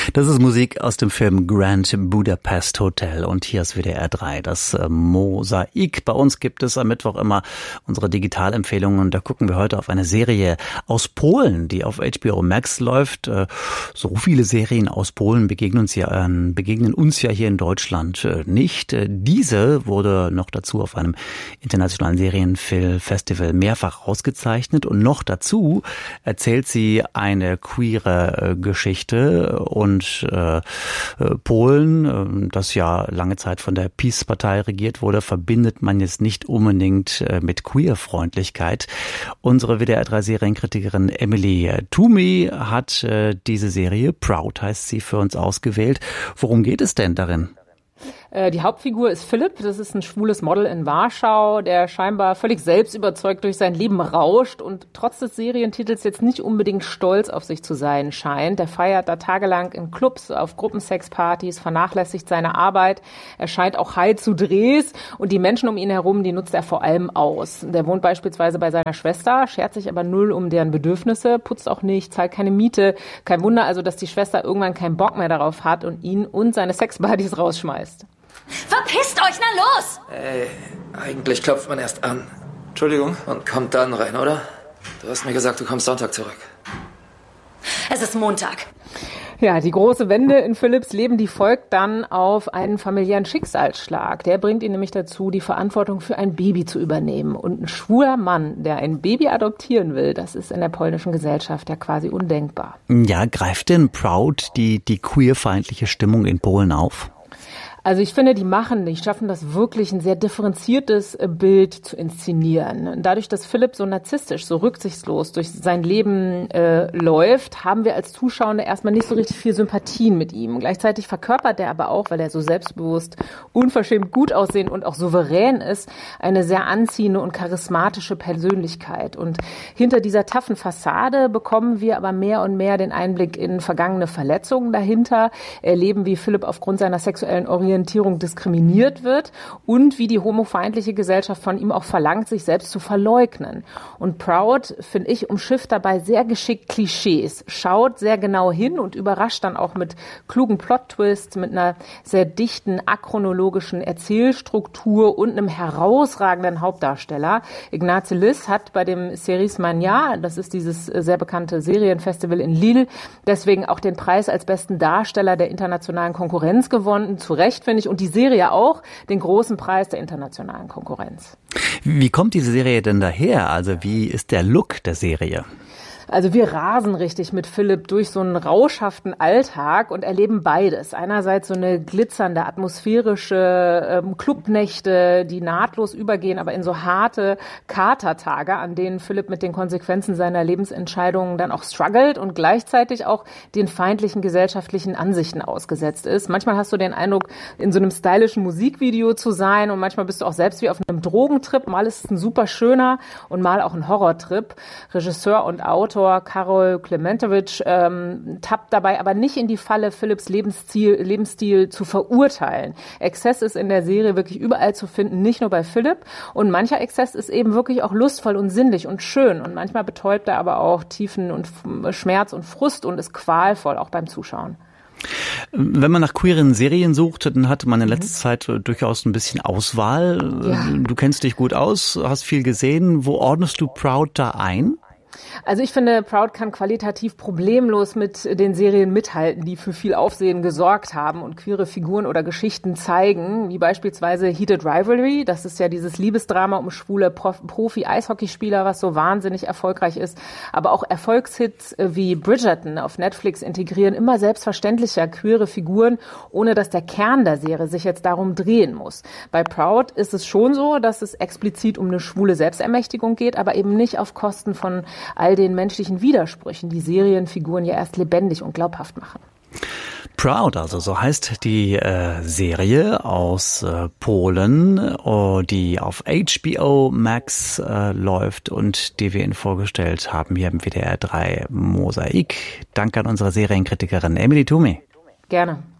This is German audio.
Das ist Musik aus dem Film Grand Budapest Hotel und hier ist WDR 3, das Mosaik. Bei uns gibt es am Mittwoch immer unsere Digitalempfehlungen und da gucken wir heute auf eine Serie aus Polen, die auf HBO Max läuft. So viele Serien aus Polen begegnen uns ja hier in Deutschland nicht. Diese wurde noch dazu auf einem internationalen Serienfilmfestival mehrfach ausgezeichnet und noch dazu erzählt sie eine queere Geschichte und Polen, das ja lange Zeit von der PiS-Partei regiert wurde, verbindet man jetzt nicht unbedingt mit Queerfreundlichkeit. Unsere WDR 3 Serienkritikerin Emily Toomey hat diese Serie, Proud heißt sie, für uns ausgewählt. Worum geht es denn darin? Die Hauptfigur ist Philipp, das ist ein schwules Model in Warschau, der scheinbar völlig selbstüberzeugt durch sein Leben rauscht und trotz des Serientitels jetzt nicht unbedingt stolz auf sich zu sein scheint. Der feiert da tagelang in Clubs, auf Gruppensexpartys, vernachlässigt seine Arbeit, er scheint auch high zu Drehs und die Menschen um ihn herum, die nutzt er vor allem aus. Der wohnt beispielsweise bei seiner Schwester, schert sich aber null um deren Bedürfnisse, putzt auch nicht, zahlt keine Miete. Kein Wunder also, dass die Schwester irgendwann keinen Bock mehr darauf hat und ihn und seine Sexbuddies rausschmeißt. Verpisst euch, na los! Ey, eigentlich klopft man erst an. Entschuldigung. Und kommt dann rein, oder? Du hast mir gesagt, du kommst Sonntag zurück. Es ist Montag. Ja, die große Wende in Philipps Leben, die folgt dann auf einen familiären Schicksalsschlag. Der bringt ihn nämlich dazu, die Verantwortung für ein Baby zu übernehmen. Und ein schwuler Mann, der ein Baby adoptieren will, das ist in der polnischen Gesellschaft ja quasi undenkbar. Ja, greift denn Proud die queerfeindliche Stimmung in Polen auf? Also ich finde, die schaffen das wirklich, ein sehr differenziertes Bild zu inszenieren. Dadurch, dass Philipp so narzisstisch, so rücksichtslos durch sein Leben läuft, haben wir als Zuschauer erstmal nicht so richtig viel Sympathien mit ihm. Gleichzeitig verkörpert er aber auch, weil er so selbstbewusst, unverschämt gut aussehend und auch souverän ist, eine sehr anziehende und charismatische Persönlichkeit. Und hinter dieser taffen Fassade bekommen wir aber mehr und mehr den Einblick in vergangene Verletzungen dahinter, erleben, wie Philipp aufgrund seiner sexuellen Orientierung diskriminiert wird und wie die homofeindliche Gesellschaft von ihm auch verlangt, sich selbst zu verleugnen. Und Proud, finde ich, umschifft dabei sehr geschickt Klischees, schaut sehr genau hin und überrascht dann auch mit klugen Plot-Twists, mit einer sehr dichten achronologischen Erzählstruktur und einem herausragenden Hauptdarsteller. Ignace Liss hat bei dem Series Mania, das ist dieses sehr bekannte Serienfestival in Lille, deswegen auch den Preis als besten Darsteller der internationalen Konkurrenz gewonnen, zu Recht, finde ich, und die Serie auch den großen Preis der internationalen Konkurrenz. Wie kommt diese Serie denn daher? Also wie ist der Look der Serie? Also wir rasen richtig mit Philipp durch so einen rauschhaften Alltag und erleben beides. Einerseits so eine glitzernde, atmosphärische Clubnächte, die nahtlos übergehen, aber in so harte Katertage, an denen Philipp mit den Konsequenzen seiner Lebensentscheidungen dann auch struggelt und gleichzeitig auch den feindlichen gesellschaftlichen Ansichten ausgesetzt ist. Manchmal hast du den Eindruck, in so einem stylischen Musikvideo zu sein und manchmal bist du auch selbst wie auf einem Drogentrip. Mal ist es ein super schöner und mal auch ein Horrortrip. Regisseur und Autor Karol Klementowicz tappt dabei aber nicht in die Falle, Philipps Lebensstil zu verurteilen. Exzess ist in der Serie wirklich überall zu finden, nicht nur bei Philipp. Und mancher Exzess ist eben wirklich auch lustvoll und sinnlich und schön. Und manchmal betäubt er aber auch Tiefen und Schmerz und Frust und ist qualvoll, auch beim Zuschauen. Wenn man nach queeren Serien sucht, dann hat man in letzter Zeit durchaus ein bisschen Auswahl. Ja. Du kennst dich gut aus, hast viel gesehen. Wo ordnest du Proud da ein? Also ich finde, Proud kann qualitativ problemlos mit den Serien mithalten, die für viel Aufsehen gesorgt haben und queere Figuren oder Geschichten zeigen, wie beispielsweise Heated Rivalry. Das ist ja dieses Liebesdrama um schwule Profi-Eishockeyspieler, was so wahnsinnig erfolgreich ist. Aber auch Erfolgshits wie Bridgerton auf Netflix integrieren immer selbstverständlicher queere Figuren, ohne dass der Kern der Serie sich jetzt darum drehen muss. Bei Proud ist es schon so, dass es explizit um eine schwule Selbstermächtigung geht, aber eben nicht auf Kosten von all den menschlichen Widersprüchen, die Serienfiguren ja erst lebendig und glaubhaft machen. Proud, also so heißt die Serie aus Polen, die auf HBO Max läuft und die wir Ihnen vorgestellt haben hier im WDR 3 Mosaik. Danke an unsere Serienkritikerin Emily Toomey. Gerne.